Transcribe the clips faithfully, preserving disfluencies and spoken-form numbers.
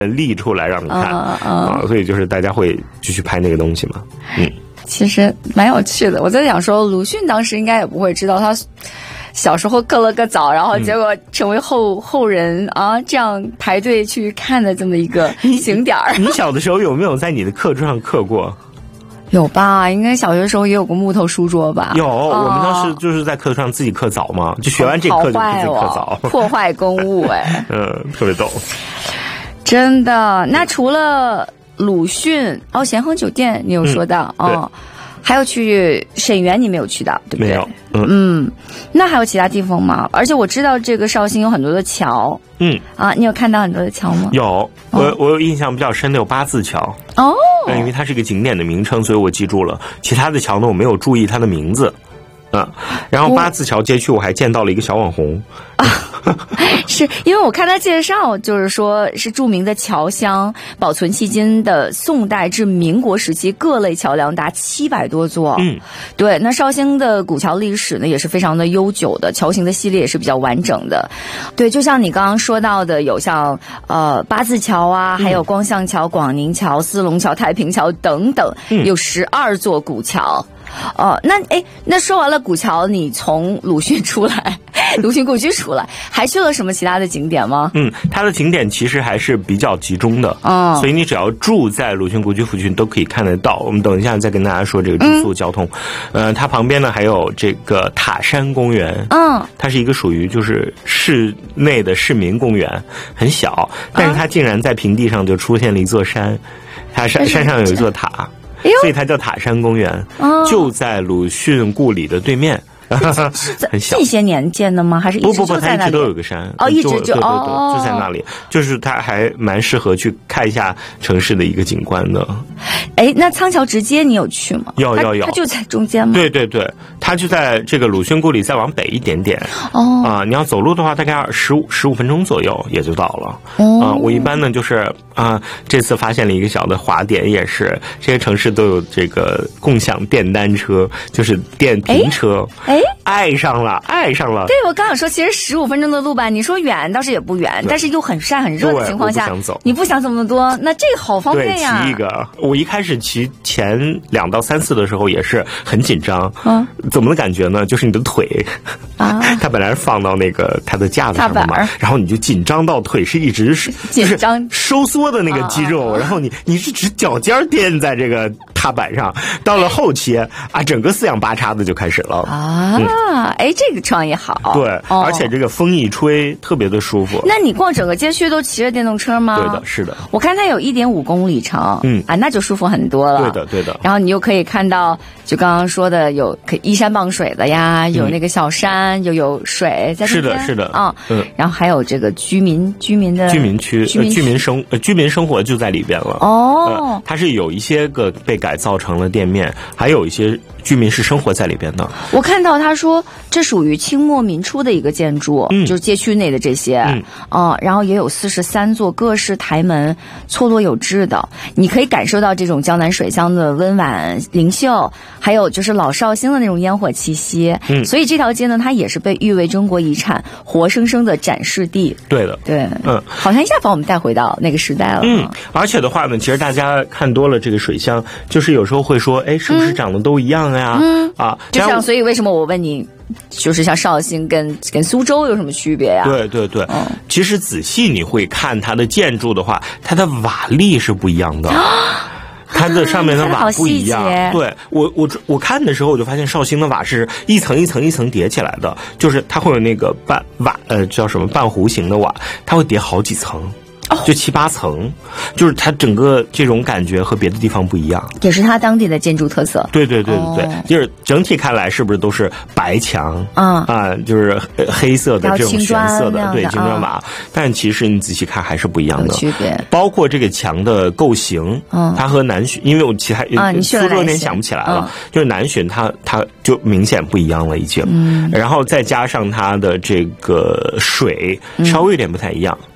立出来让你看、 嗯嗯、 啊，所以就是大家会继续拍那个东西嘛。嗯， 其实蛮有趣的。我在想说，鲁迅当时应该也不会知道他小时候割了个枣，然后结果成为后、嗯、后人啊这样排队去看的这么一个景点儿。 你小的时候有没有在你的课桌上刻过？ 有吧，应该小学时候也有个木头书桌吧。 有、 哦、 我们当时就是在课桌上自己刻枣嘛，就学完这课就自己刻枣、 哦、破坏公物哎。 嗯，特别逗， 真的。那除了鲁迅哦，咸亨酒店你有说到、嗯、哦，还有去沈园你没有去到对不对？ 没有。嗯, 嗯，那还有其他地方吗？而且我知道这个绍兴有很多的桥。 嗯啊，你有看到很多的桥吗？ 有，我、哦、我有印象比较深的有八字桥。 哦， 因为它是一个景点的名称，所以我记住了。其他的桥呢，我没有注意它的名字。嗯，然后八字桥街区我还见到了一个小网红。 啊，是因为我看他介绍，就是说是著名的桥乡，保存迄今的宋代至民国时期各类桥梁达七百多座。 嗯， 对，那绍兴的古桥历史呢也是非常的悠久的，桥型的系列也是比较完整的。对，就像你刚刚说到的，有像呃八字桥啊，还有光象桥、广宁桥、思龙桥、太平桥等等， 嗯、 有十二座古桥。哦，那哎，那说完了古桥，你从鲁迅出来，鲁迅故居出来，还去了什么其他的景点吗？ 嗯，它的景点其实还是比较集中的， 哦， 所以你只要住在鲁迅故居附近都可以看得到。我们等一下再跟大家说这个住宿交通。嗯、呃，它旁边呢还有这个塔山公园， 嗯，它是一个属于就是室内的市民公园，很小，但是它竟然在平地上就出现了一座山，它山山上有一座塔。所以它叫塔山公园，哦、就在鲁迅故里的对面。 是很小。近些年建的吗？还是一直就在那里？ 不不不，它一直都有个山。 哦，一直就对对对， 哦， 就在那里。就是它还蛮适合去看一下城市的一个景观的。 哎，那仓桥直街你有去吗？ 有有有， 它就在中间吗？ 对对对，它就在这个鲁迅故里再往北一点点。 哦啊、呃，你要走路的话，大概十五十五分钟左右也就到了。 哦啊、呃，我一般呢就是啊、呃，这次发现了一个小的滑点，也是这些城市都有这个共享电单车，就是电瓶车。 哎， 爱上了，爱上了。 对，我刚想说，其实十五分钟的路吧，你说远倒是也不远，但是又很晒很热的情况下， 我不想走， 你不想走那么多，那这个好方便呀。 对，骑一个，我一开始骑前两到三次的时候也是很紧张。 嗯， 怎么的感觉呢？就是你的腿啊， 它本来是放到那个它的架子上的嘛，然后你就紧张到腿是一直是紧张收缩的那个肌肉， 啊、 然后你你是指脚尖垫在这个踏板上，到了后期啊，整个四仰八叉的就开始了啊。嗯、哎，这个创意好。 对、 哦， 而且这个风一吹特别的舒服。 那你逛整个街区都骑着电动车吗？ 对的，是的。 我看它有一点五公里长， 嗯啊，那就舒服很多了。 对的，对的。 然后你又可以看到，就刚刚说的有可依山傍水的呀，有那个小山，又、嗯、有水在中间。 是的，是的啊， 嗯。 然后还有这个居民居民的居民区， 居民居民生呃居民生活就在里边了。 哦、 呃，它是有一些个被改造成了店面，还有一些居民是生活在里边的。 我看到他说这属于清末民初的一个建筑， 嗯、 就是街区内的这些， 嗯， 呃、然后也有四十三座各式台门，错落有致的，你可以感受到这种江南水乡的温婉灵秀，还有就是老绍兴的那种烟火气息。 嗯， 所以这条街呢，它也是被誉为中国遗产，活生生的展示地。 对的， 对， 嗯， 好像一下把我们带回到那个时代了。 嗯，而且的话呢，其实大家看多了这个水乡，就是有时候会说，哎，是不是长得都一样呀？ 嗯， 啊， 就像所以为什么我问你？就是像绍兴跟跟苏州有什么区别呀？ 对对对、嗯，其实仔细你会看它的建筑的话，它的瓦砾是不一样的。它的上面的瓦不一样， 啊、 对我我我看的时候我就发现绍兴的瓦是一层一层一层叠起来的，就是它会有那个半瓦呃叫什么半弧形的瓦，它会叠好几层。就七八层，就是它整个这种感觉和别的地方不一样， 也是它当地的建筑特色。 对对对对对，哦、就是整体看来是不是都是白墙？ 嗯啊，就是黑色的这种玄色的，对，青砖瓦。 嗯、 但其实你仔细看还是不一样的， 有区别。 包括这个墙的构型， 嗯， 它和南浔，因为我其他啊，你苏州有点想不起来了， 嗯、 就是南浔它它就明显不一样了已经。 嗯， 然后再加上它的这个水稍微有点不太一样。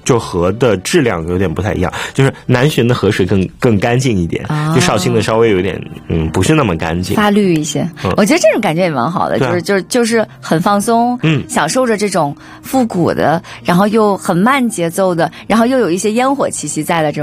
就河的质量有点不太一样，就是南浔的河水更更干净一点，哦、就绍兴的稍微有点嗯不是那么干净， 发绿一些。嗯、我觉得这种感觉也蛮好的，就是就是就是很放松，嗯，享受着这种复古的，然后又很慢节奏的，然后又有一些烟火气息在的这种。